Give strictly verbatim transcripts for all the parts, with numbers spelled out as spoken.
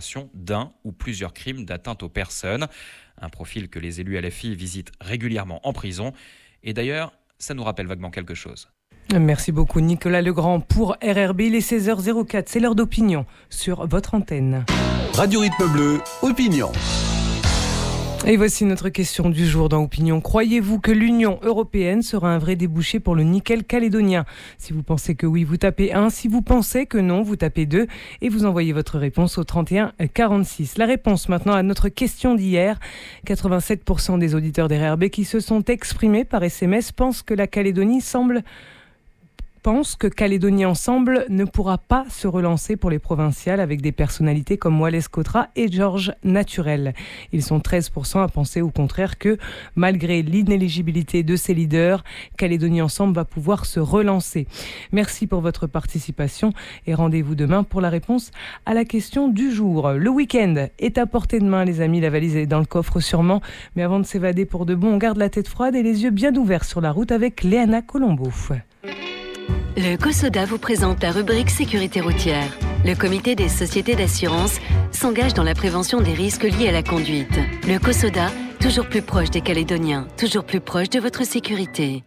déclaration d'un ou plusieurs crimes d'atteinte aux personnes. Un profil que les élus L F I visitent régulièrement en prison. Et d'ailleurs, ça nous rappelle vaguement quelque chose. Merci beaucoup Nicolas Legrand pour R R B. Il est seize heures zéro quatre, c'est l'heure d'opinion sur votre antenne. Radio Rythme Bleu, opinion. Et voici notre question du jour dans Opinion. Croyez-vous que l'Union européenne sera un vrai débouché pour le nickel calédonien ? Si vous pensez que oui, vous tapez un. Si vous pensez que non, vous tapez deux. Et vous envoyez votre réponse au trente et un quarante-six. La réponse maintenant à notre question d'hier. quatre-vingt-sept pour cent des auditeurs des R R B qui se sont exprimés par S M S pensent que la Calédonie semble... pense que Calédonie Ensemble ne pourra pas se relancer pour les provinciales avec des personnalités comme Wallace Cotra et Georges Naturel. Ils sont treize pour cent à penser au contraire que, malgré l'inéligibilité de ses leaders, Calédonie Ensemble va pouvoir se relancer. Merci pour votre participation et rendez-vous demain pour la réponse à la question du jour. Le week-end est à portée de main, les amis, la valise est dans le coffre sûrement, mais avant de s'évader pour de bon, on garde la tête froide et les yeux bien ouverts sur la route avec Léana Colombo. Le COSODA vous présente la rubrique sécurité routière. Le comité des sociétés d'assurance s'engage dans la prévention des risques liés à la conduite. Le COSODA, toujours plus proche des Calédoniens, toujours plus proche de votre sécurité.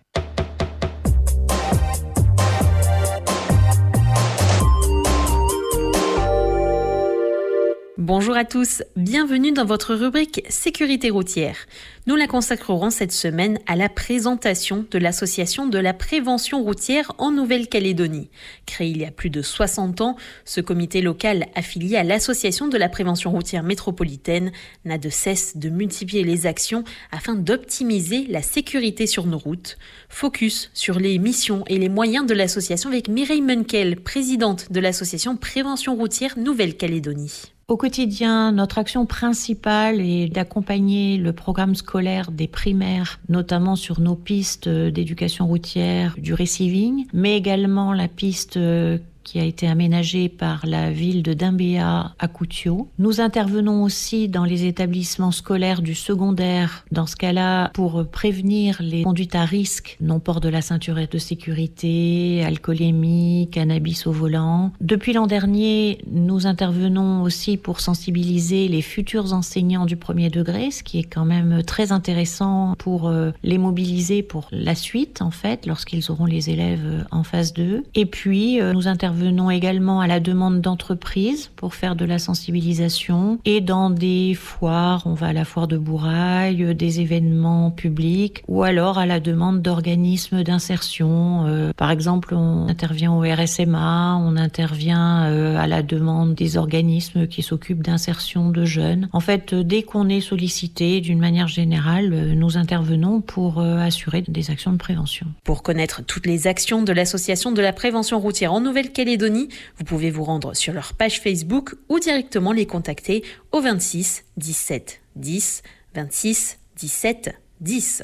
Bonjour à tous, bienvenue dans votre rubrique sécurité routière. Nous la consacrerons cette semaine à la présentation de l'association de la prévention routière en Nouvelle-Calédonie. Créé il y a plus de soixante ans, ce comité local affilié à l'association de la prévention routière métropolitaine n'a de cesse de multiplier les actions afin d'optimiser la sécurité sur nos routes. Focus sur les missions et les moyens de l'association avec Mireille Munkel, présidente de l'association Prévention routière Nouvelle-Calédonie. Au quotidien, notre action principale est d'accompagner le programme scolaire des primaires, notamment sur nos pistes d'éducation routière, du receiving, mais également la piste qui a été aménagée par la ville de Dimbéa à Koutio. Nous intervenons aussi dans les établissements scolaires du secondaire, dans ce cas-là, pour prévenir les conduites à risque, non-port de la ceinture de sécurité, alcoolémie, cannabis au volant. Depuis l'an dernier, nous intervenons aussi pour sensibiliser les futurs enseignants du premier degré, ce qui est quand même très intéressant pour les mobiliser pour la suite, en fait, lorsqu'ils auront les élèves en phase deux. Et puis, nous intervenons Venons également à la demande d'entreprises pour faire de la sensibilisation et dans des foires, on va à la foire de Bourail, des événements publics ou alors à la demande d'organismes d'insertion. Euh, par exemple, on intervient au R S M A, on intervient euh, à la demande des organismes qui s'occupent d'insertion de jeunes. En fait, dès qu'on est sollicité, d'une manière générale, euh, nous intervenons pour euh, assurer des actions de prévention. Pour connaître toutes les actions de l'association de la prévention routière en Nouvelle-Calédonie, vous pouvez vous rendre sur leur page Facebook ou directement les contacter au vingt-six dix-sept dix vingt-six dix-sept dix.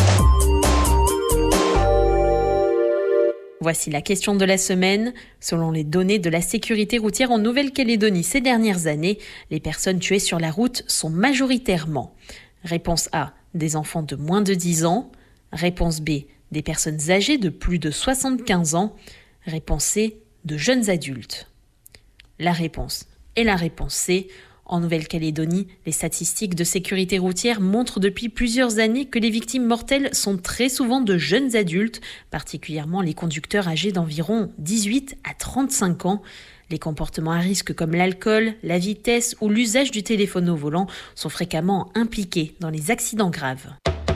Voici la question de la semaine. Selon les données de la sécurité routière en Nouvelle-Calédonie ces dernières années, les personnes tuées sur la route sont majoritairement: réponse A, des enfants de moins de dix ans. Réponse B, des personnes âgées de plus de soixante-quinze ans. Réponse C, de jeunes adultes. La réponse est la réponse C. En Nouvelle-Calédonie, les statistiques de sécurité routière montrent depuis plusieurs années que les victimes mortelles sont très souvent de jeunes adultes, particulièrement les conducteurs âgés d'environ dix-huit à trente-cinq ans. Les comportements à risque comme l'alcool, la vitesse ou l'usage du téléphone au volant sont fréquemment impliqués dans les accidents graves.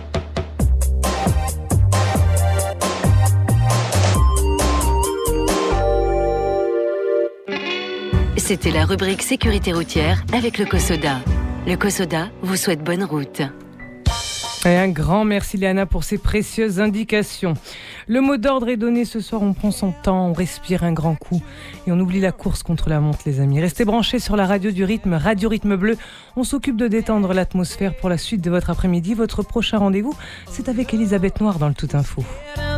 C'était la rubrique sécurité routière avec le COSODA. Le COSODA vous souhaite bonne route. Et un grand merci Léana pour ces précieuses indications. Le mot d'ordre est donné ce soir, on prend son temps, on respire un grand coup et on oublie la course contre la montre les amis. Restez branchés sur la radio du rythme, Radio Rythme Bleu. On s'occupe de détendre l'atmosphère pour la suite de votre après-midi. Votre prochain rendez-vous, c'est avec Elisabeth Noir dans le Tout Info.